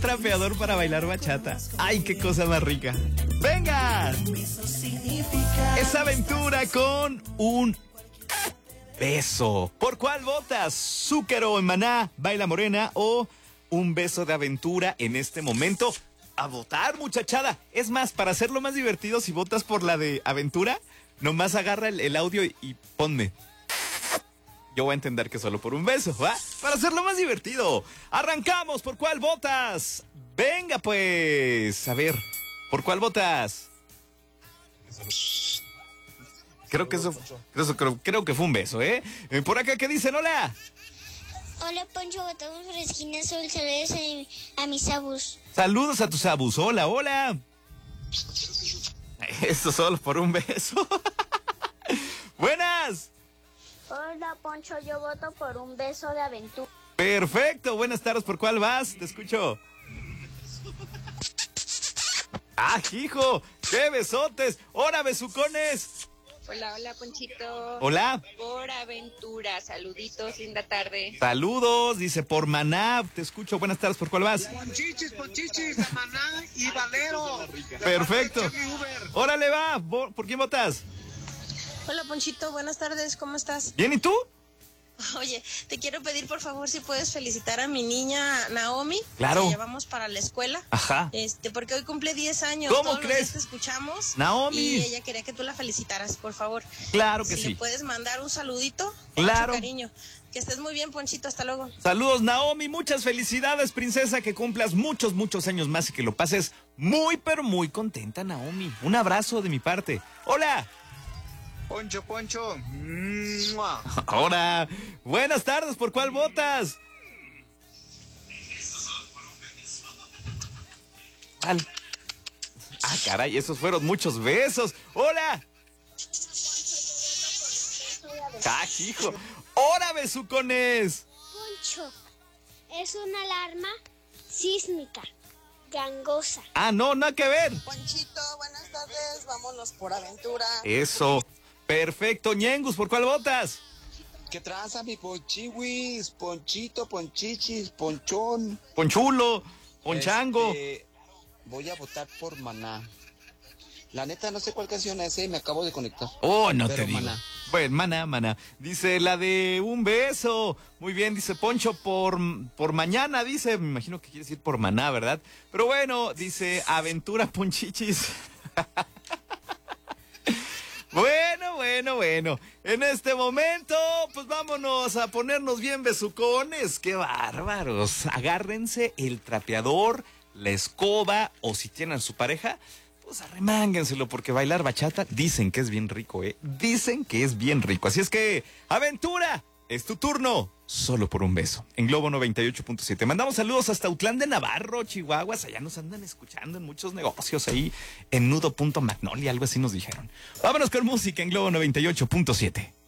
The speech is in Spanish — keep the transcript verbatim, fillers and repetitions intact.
trapeador para bailar bachata. ¡Ay, qué cosa más rica! ¡Venga! Es aventura con un beso. ¿Por cuál votas? ¿Zúcaro en Maná, Baila Morena o un beso de aventura en este momento? A votar, muchachada. Es más, para hacerlo más divertido, si votas por la de aventura, nomás agarra el, el audio y, y ponme. Yo voy a entender que solo por un beso, ¿va? Para hacerlo más divertido. Arrancamos. ¿Por cuál votas? Venga, pues. A ver, ¿por cuál votas? Creo que eso, eso creo, creo que fue un beso, ¿eh? Por acá, ¿qué dicen? Hola. Hola, Poncho, votamos por Esquina Azul. Saludos a, mi, a mis abus. Saludos a tus abus. Hola, hola. Esto solo por un beso. Buenas. Hola, Poncho, yo voto por un beso de aventura. Perfecto, buenas tardes. ¿Por cuál vas? Te escucho. ¡Ah, hijo! ¡Qué besotes! ¡Hora, besucones! Hola, hola, Ponchito. Hola. Por aventura, saluditos, linda tarde. Saludos, dice por Maná. Te escucho, buenas tardes. ¿Por cuál vas? Ponchichis, ponchichis, de Maná y Valero. Perfecto. Órale, va. ¿Por quién votas? Hola, Ponchito, buenas tardes, ¿cómo estás? Bien, ¿y tú? Oye, te quiero pedir por favor si puedes felicitar a mi niña Naomi. Claro. Que llevamos para la escuela. Ajá. Este, porque hoy cumple diez años. ¿Cómo Todos crees? Los días te escuchamos. Naomi. Y ella quería que tú la felicitaras, por favor. Claro que si sí. le puedes mandar un saludito. Con Claro. mucho cariño. Que estés muy bien, Ponchito, hasta luego. Saludos, Naomi, muchas felicidades, princesa, que cumplas muchos, muchos años más y que lo pases muy, pero muy contenta, Naomi. Un abrazo de mi parte. Hola. Poncho, Poncho. ¡Mua! Ahora, buenas tardes, ¿por cuál votas? ¿Cuál? Ah, caray, esos fueron muchos besos. Hola. ¡Ah, hijo! ¡Hora, besucones! Poncho, es una alarma sísmica, gangosa. Ah, no, nada que ver. Ponchito, buenas tardes, vámonos por aventura. Eso. Perfecto, Ñengus, ¿por cuál votas? ¿Qué traza, mi ponchiwis? Ponchito, ponchichis, ponchón. Ponchulo, Ponchango. Este, voy a votar por Maná. La neta, no sé cuál canción es, eh, me acabo de conectar. Oh, no Pero te digo. Maná. Bueno, Maná, Maná. Dice la de un beso. Muy bien, dice Poncho por, por mañana, dice. Me imagino que quiere decir por Maná, ¿verdad? Pero bueno, dice aventura Ponchichis. Bueno, bueno, bueno. En este momento, pues vámonos a ponernos bien besucones. ¡Qué bárbaros! Agárrense el trapeador, la escoba, o si tienen a su pareja, pues arremángenselo, porque bailar bachata dicen que es bien rico, ¿eh? Dicen que es bien rico. Así es que, aventura, es tu turno. Solo por un beso. En Globo noventa y ocho punto siete. Mandamos saludos hasta Autlán de Navarro, Chihuahuas. Allá nos andan escuchando en muchos negocios ahí en nudo punto magnolia, algo así nos dijeron. Vámonos con música en Globo noventa y ocho punto siete.